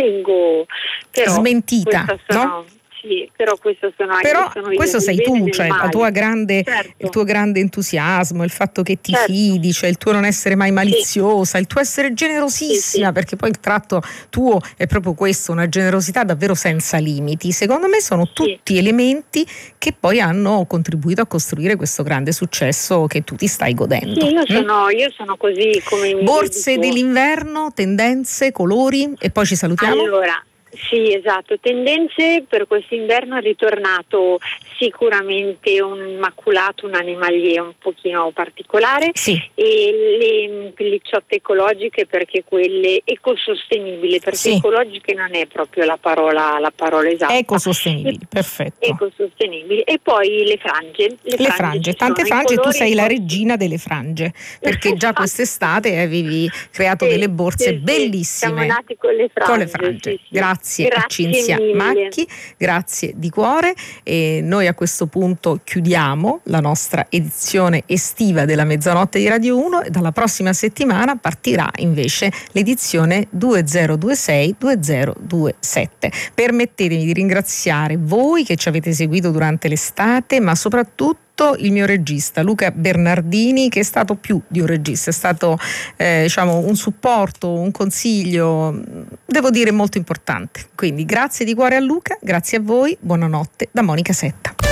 ritengo però smentita, no? Sì, però questo sono questo sei tu, cioè la tua grande, certo. il tuo grande entusiasmo, il fatto che ti certo. fidi, cioè il tuo non essere mai maliziosa, il tuo essere generosissima, sì. perché poi il tratto tuo è proprio questo, una generosità davvero senza limiti. Secondo me sono tutti elementi che poi hanno contribuito a costruire questo grande successo che tu ti stai godendo. Sì, io sono così come mi Borse dedico. dell'inverno, tendenze, colori e poi ci salutiamo. Allora, sì, esatto, tendenze per quest'inverno è ritornato sicuramente un maculato, un animalier un pochino particolare, sì. E le pellicciotte ecologiche, perché quelle ecosostenibili, perché sì. ecologiche non è proprio la parola esatta. Ecosostenibili, perfetto. Ecosostenibili, e poi le frange. Le frange, tante frange, tu sei la regina delle frange, perché già quest'estate avevi creato delle borse bellissime. Siamo nati con le frange. Sì. Grazie a Cinzia mille. Macchi, grazie di cuore, e noi a questo punto chiudiamo la nostra edizione estiva della Mezzanotte di Radio 1 e dalla prossima settimana partirà invece l'edizione 2026-2027. Permettetemi di ringraziare voi che ci avete seguito durante l'estate, ma soprattutto il mio regista Luca Bernardini, che è stato più di un regista, è stato un supporto, un consiglio, devo dire molto importante. Quindi grazie di cuore a Luca, grazie a voi, buonanotte da Monica Setta.